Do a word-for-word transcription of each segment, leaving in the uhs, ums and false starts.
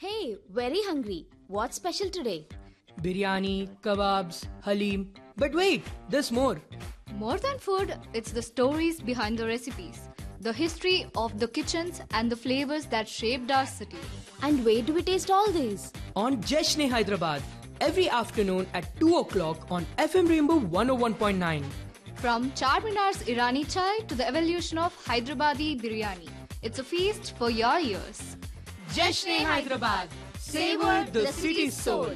Hey, very hungry. What's special today? Biryani, kebabs, halim. But wait, there's more. More than food, it's the stories behind the recipes, the history of the kitchens and the flavors that shaped our city. And where do we taste all these? On Jashn Hyderabad, every afternoon at two o'clock on F M Rainbow one oh one point nine. From Charminar's Irani chai to the evolution of Hyderabadi biryani, it's a feast for your ears. Jashn Hyderabad, savor the city's soul.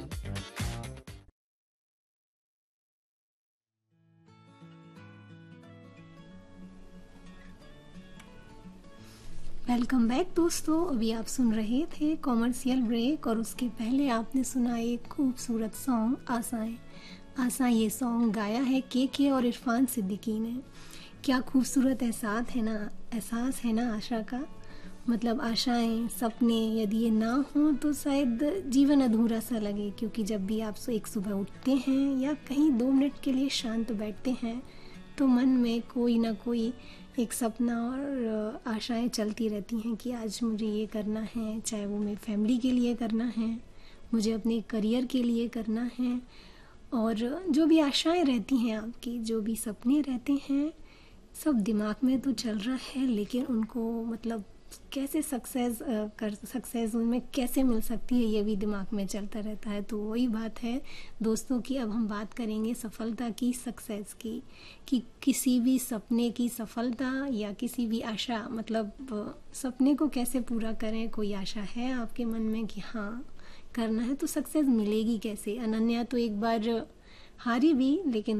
Welcome back दोस्तों। अभी आप सुन रहे थे commercial break और उसके पहले आपने सुना एक खूबसूरत सॉन्ग आशाएं। आशाएं ये सॉन्ग गाया है के के और इरफान सिद्दीकी ने। क्या खूबसूरत एहसास है ना एहसास है ना आशा का। मतलब आशाएं, सपने यदि ये ना हो तो शायद जीवन अधूरा सा लगे, क्योंकि जब भी आप एक सुबह उठते हैं या कहीं दो मिनट के लिए शांत बैठते हैं तो मन में कोई ना कोई एक सपना और आशाएं चलती रहती हैं कि आज मुझे ये करना है, चाहे वो मेरी फैमिली के लिए करना है, मुझे अपने करियर के लिए करना है। और जो भी आशाएं रहती हैं आपकी, जो भी सपने रहते हैं, सब दिमाग में तो चल रहा है, लेकिन उनको मतलब कैसे सक्सेस कर सक्सेस उनमें कैसे मिल सकती है ये भी दिमाग में चलता रहता है। तो वही बात है दोस्तों की अब हम बात करेंगे सफलता की, सक्सेस की, कि किसी भी सपने की सफलता या किसी भी आशा, मतलब सपने को कैसे पूरा करें। कोई आशा है आपके मन में कि हाँ करना है, तो सक्सेस मिलेगी कैसे। अनन्या तो एक बार हारी भी, लेकिन